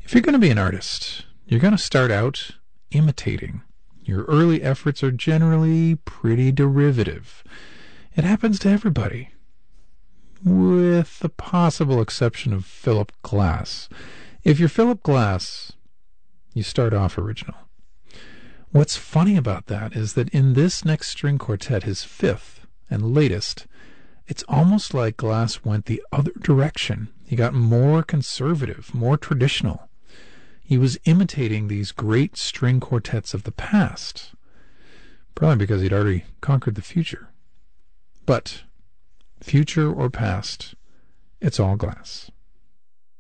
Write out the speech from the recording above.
If you're going to be an artist, you're going to start out imitating. Your early efforts are generally pretty derivative. It happens to everybody, with the possible exception of Philip Glass. If you're Philip Glass, you start off original. What's funny about that is that in this next string quartet, his fifth and latest, it's almost like Glass went the other direction. He got more conservative, more traditional. He was imitating these great string quartets of the past, probably because he'd already conquered the future. But, future or past, it's all Glass.